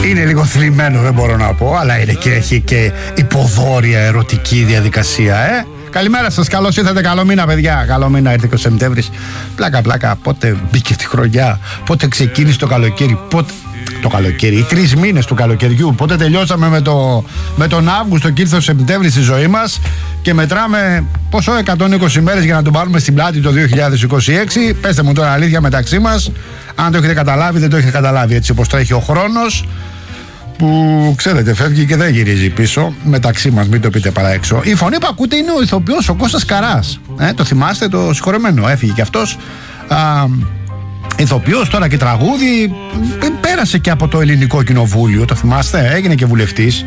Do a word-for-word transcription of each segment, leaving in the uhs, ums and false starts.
Είναι λίγο θλιμμένο, δεν μπορώ να πω, αλλά είναι και έχει και υποδόρια ερωτική διαδικασία, ε. Καλημέρα σας, καλώς ήρθατε, καλό μήνα παιδιά. Καλό μήνα, ήρθε και ο Σεπτέμβρης. Πλάκα πλάκα, πότε μπήκε τη χρονιά, πότε ξεκίνησε το καλοκαίρι, πότε... Το καλοκαίρι, οι τρεις μήνες του καλοκαιριού. Πότε τελειώσαμε με, το, με τον Αύγουστο και ήρθε ο Σεπτέμβρης στη ζωή μας. Και μετράμε πόσο, εκατόν είκοσι μέρες για να τον πάρουμε στην πλάτη το δύο χιλιάδες είκοσι έξι. Πέστε μου τώρα αλήθεια μεταξύ μας, αν το έχετε καταλάβει, δεν το έχετε καταλάβει, έτσι όπως τρέχει ο χρόνος, που ξέρετε φεύγει και δεν γυρίζει πίσω. Μεταξύ μας, μην το πείτε παρά έξω. Η φωνή που ακούτε είναι ο ηθοποιός ο Κώστας Καράς, ε, το θυμάστε, το συγχωρεμένο, έφυγε κι αυτός. Α, ηθοποιός τώρα και τραγούδι, πέρασε και από το Ελληνικό Κοινοβούλιο, το θυμάστε, έγινε και βουλευτής.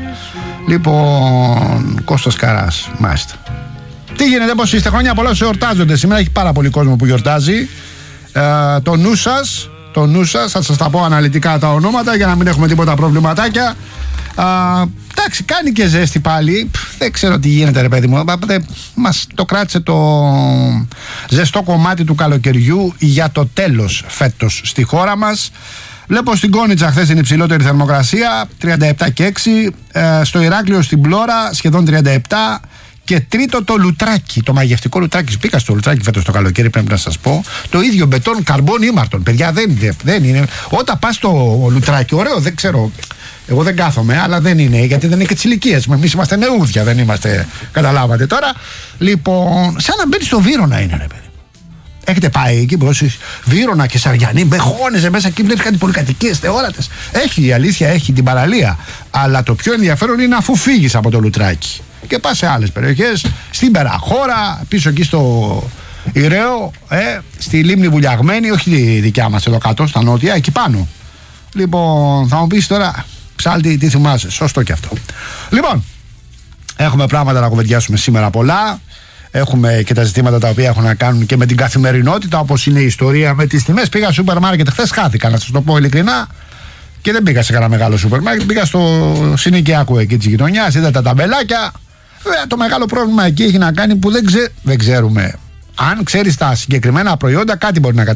Λοιπόν, Κώστας Καράς, μάλιστα. Τι γίνεται, πώς είστε, χρόνια πολλά σου εορτάζονται. Σήμερα έχει πάρα πολύ κόσμο που γιορτάζει. ε, Το νου σας, το νου σας, θα σας τα πω αναλυτικά τα ονόματα για να μην έχουμε τίποτα προβληματάκια. Α, εντάξει, κάνει και ζέστη πάλι. Δεν ξέρω τι γίνεται, ρε παιδί μου. Μας το κράτησε το ζεστό κομμάτι του καλοκαιριού για το τέλος φέτος στη χώρα μας. Βλέπω στην Κόνιτσα χθες την υψηλότερη θερμοκρασία, τριάντα επτά και έξι. ε, Στο Ηράκλειο στην Πλώρα σχεδόν τριάντα επτά. Και τρίτο το Λουτράκι, το μαγευτικό Λουτράκι. Πήγα στο Λουτράκι φέτος το καλοκαίρι, πρέπει να σας πω. Το ίδιο μπετόν, καρμπόν, ήμαρτον. Παιδιά, δεν, δεν είναι. Όταν πας στο Λουτράκι, ωραίο, δεν ξέρω. Εγώ δεν κάθομαι, αλλά δεν είναι, γιατί δεν είναι και τις ηλικίες. Εμείς είμαστε νεούδια, δεν είμαστε. Καταλάβατε τώρα. Λοιπόν, σαν να μπαίνει στο Βύρωνα είναι, ρε παιδί. Έχετε πάει εκεί που εσείς Βύρωνα και Σαριανή, μπεχώνεζε μέσα εκεί, βλέπει κάτι πολυκατοικίες θεόρατες. Έχει, η αλήθεια έχει την παραλία. Αλλά το πιο ενδιαφέρον είναι αφού φύγεις από το Λουτράκι και πας σε άλλες περιοχές, στην Περαχώρα, πίσω εκεί στο Ηραίο, ε, στη Λίμνη Βουλιαγμένη, όχι τη δικιά μας εδώ κάτω, στα νότια, εκεί πάνω. Λοιπόν, θα μου πεις τώρα, ψάλτη, τι θυμάσαι, σωστό και αυτό. Λοιπόν, έχουμε πράγματα να κουβεντιάσουμε σήμερα πολλά. Έχουμε και τα ζητήματα τα οποία έχουν να κάνουν και με την καθημερινότητα, όπως είναι η ιστορία με τις τιμές. Πήγα στο σούπερ μάρκετ, χθες χάθηκα, να σας το πω ειλικρινά. Και δεν πήγα σε κανένα μεγάλο σούπερ μάρκετ, πήγα στο συνοικιακό εκεί της γειτονιάς, είδα τα ταμπελάκια. Βέβαια, το μεγάλο πρόβλημα εκεί έχει να κάνει που δεν, ξε... δεν ξέρουμε. Αν ξέρεις τα συγκεκριμένα προϊόντα, κάτι μπορεί να